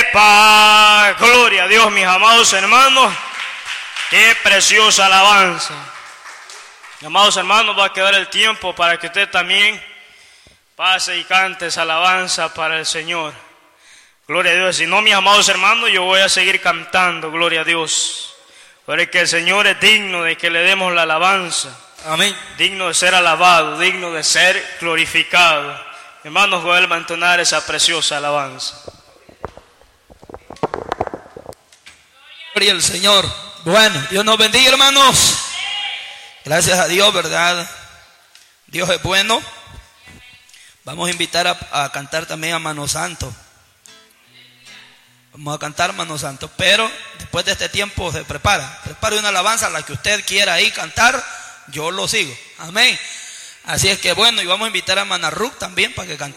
¡Epa! Gloria a Dios, mis amados hermanos. ¡Qué preciosa alabanza! Mis amados hermanos, va a quedar el tiempo para que usted también pase y cante esa alabanza para el Señor. Gloria a Dios. Si no, mis amados hermanos, yo voy a seguir cantando. Gloria a Dios. Porque el Señor es digno de que le demos la alabanza. Amén. Digno de ser alabado, digno de ser glorificado. Hermanos, vuelvan a entonar esa preciosa alabanza. Gloria al Señor. Bueno, Dios nos bendiga, hermanos. Gracias a Dios, ¿verdad? Dios es bueno. Vamos a invitar a cantar también a Mano Santo. Vamos a cantar Mano Santo, pero después de este tiempo se prepara. Prepare una alabanza a la que usted quiera ahí cantar. Yo lo sigo. Amén. Así es que bueno, y vamos a invitar a Manarruc también para que cante.